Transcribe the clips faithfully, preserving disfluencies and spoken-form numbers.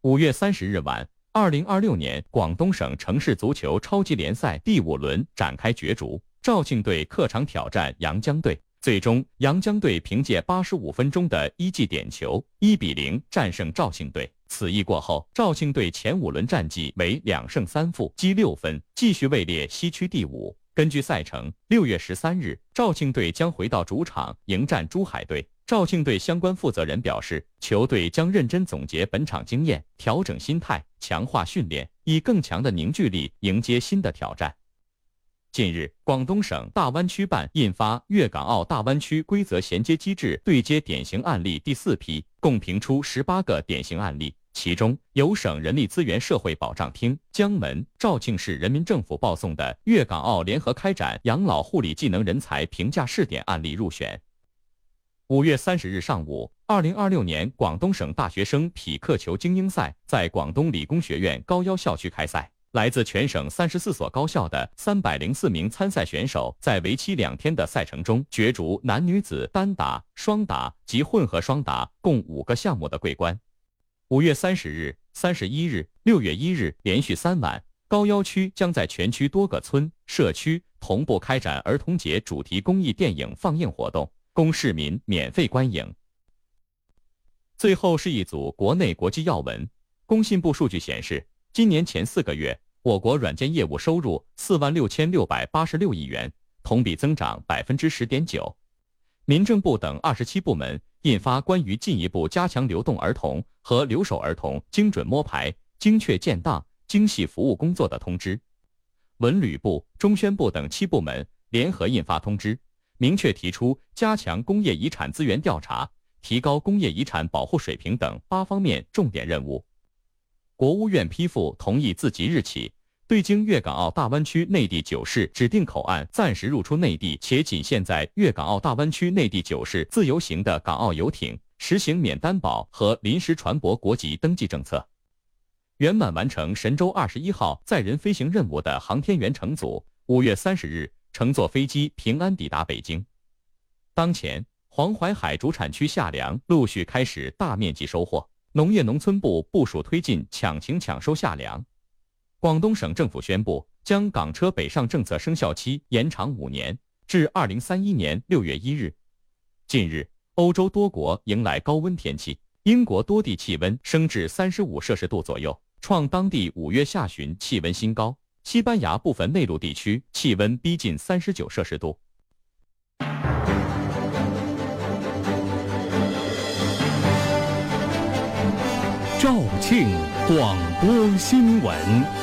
五月三十日晚，二零二六年广东省城市足球超级联赛第五轮展开角逐，肇庆队客场挑战阳江队。最终，阳江队凭借八十五分钟的一记点球，一比零战胜肇庆队。此役过后，肇庆队前五轮战绩为两胜三负，积六分，继续位列西区第五。根据赛程，六月十三日，肇庆队将回到主场迎战珠海队。肇庆队相关负责人表示，球队将认真总结本场经验，调整心态，强化训练，以更强的凝聚力迎接新的挑战。近日，广东省大湾区办印发《粤港澳大湾区规则衔接机制对接典型案例》第四批，共评出十八个典型案例，其中由省人力资源社会保障厅、江门、肇庆市人民政府报送的粤港澳联合开展养老护理技能人才评价试点案例入选。五月三十日上午，二零二六年广东省大学生匹克球精英赛在广东理工学院高腰校区开赛。来自全省三十四所高校的三百零四名参赛选手，在为期两天的赛程中角逐男女子单打、双打及混合双打共五个项目的桂冠。五月三十日、三十一日、六月一日连续三晚，高腰区将在全区多个村、社区同步开展儿童节主题公益电影放映活动，供市民免费观影。最后是一组国内国际要闻。工信部数据显示，今年前四个月，我国软件业务收入四万六千六百八十六亿元，同比增长百分之十点九。民政部等二十七部门印发关于进一步加强流动儿童和留守儿童精准摸排、精确建档、精细服务工作的通知。文旅部、中宣部等七部门联合印发通知，明确提出加强工业遗产资源调查、提高工业遗产保护水平等八方面重点任务。国务院批复同意自即日起，对经粤港澳大湾区内地九市指定口岸暂时入出内地且仅限在粤港澳大湾区内地九市自由行的港澳游艇，实行免担保和临时船舶国籍登记政策。圆满完成神舟二十一号载人飞行任务的航天员乘组，五月三十日乘坐飞机平安抵达北京。当前，黄淮海主产区夏粮陆续开始大面积收获。农业农村部部署推进抢情抢收夏粮。广东省政府宣布，将港车北上政策生效期延长五年，至二零三一年六月一日。近日，欧洲多国迎来高温天气，英国多地气温升至三十五摄氏度左右，创当地五月下旬气温新高。西班牙部分内陆地区气温逼近三十九摄氏度。 肇庆广播新闻。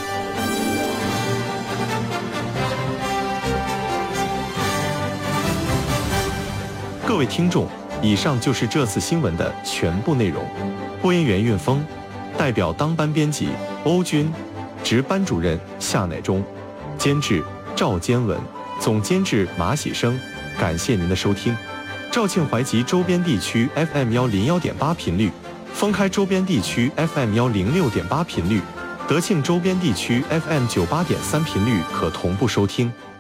各位听众，以上就是这次新闻的全部内容。播音员运峰，代表当班编辑欧军，值班主任夏乃忠，监制赵坚文，总监制马喜生。感谢您的收听。肇庆淮集周边地区 F M 幺零幺点八频率。封开周边地区 F M 幺零六点八频率，德庆周边地区 F M 九八点三频率可同步收听。